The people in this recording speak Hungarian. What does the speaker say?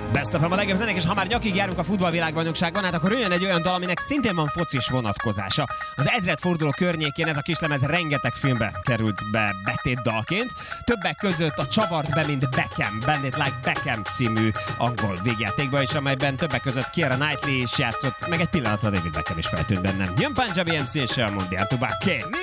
Best of a legjobb zenék, és ha már nyakig járunk a futballvilágbajnokságban, hát akkor jön egy olyan dal, aminek szintén van focis vonatkozása. Az ezredforduló környékén ez a kislemez rengeteg filmbe került be betétdalként. Többek között a Csavart be, mint Beckham, Bend It Like Beckham című angol végjátékba is, amelyben többek között Keira Knightley is játszott, meg egy pillanatra David Beckham is feltűnt bennem. Jön Punjabi MC és a Mondial to Baké.